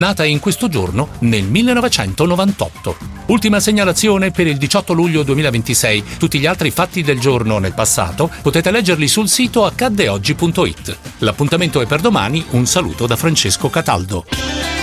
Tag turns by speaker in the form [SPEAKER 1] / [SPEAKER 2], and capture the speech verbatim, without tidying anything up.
[SPEAKER 1] nata in questo giorno nel millenovecentonovantotto. Ultima segnalazione per il diciotto luglio duemilaventisei. Tutti gli altri fatti del giorno nel passato potete leggerli sul sito accadde oggi punto it. L'appuntamento è per domani. Un saluto da Francesco Cataldo.